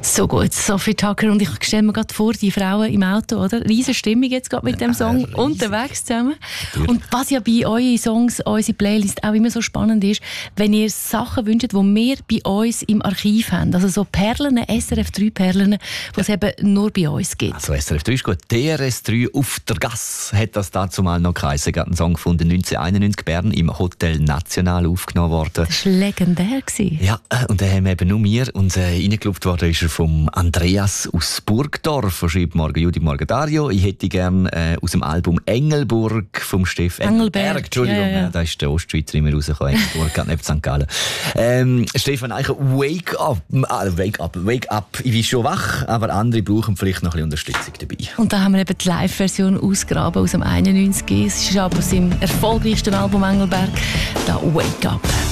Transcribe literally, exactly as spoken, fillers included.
So gut, Sophie Tucker, und ich stelle mir gerade vor, die Frauen im Auto, oder? Riesen Stimmung jetzt gerade mit dem Song, äh, unterwegs zusammen. Natürlich. Und was ja bei euren Songs, unsere Playlist auch immer so spannend ist, wenn ihr Sachen wünscht, die wir bei uns im Archiv haben, also so Perlen, S R F drei Perlen, die es eben nur bei uns gibt. Also S R F drei ist gut. D R S drei auf der Gasse hat das dazu mal noch geheißen. Gerade ein Song gefunden, neunzehnhunderteinundneunzig Bern im Hotel National aufgenommen worden. Das war legendär. Ja, und den haben eben nur wir. Und äh, reingelupft worden ist er vom Andreas aus Burgdorf. Er schreibt «Morgen Judi, morgen Dario». Ich hätte gerne äh, aus dem Album «Engelburg» vom Steff Engelberg. Engelberg. Entschuldigung, ja, ja. Ja, da ist der Ostschweizer immer rausgekommen. Engelburg, gerade neben Sankt Gallen. Ähm, Stefan Eicher, «Wake up». Äh, «Wake up», «Wake up». Ich bin schon wach, aber andere brauchen vielleicht noch ein bisschen Unterstützung dabei. Und da haben wir eben die Live-Version ausgegraben aus dem einundneunzig. Es ist aber aus dem erfolgreichsten Album «Engelberg». Da «Wake up».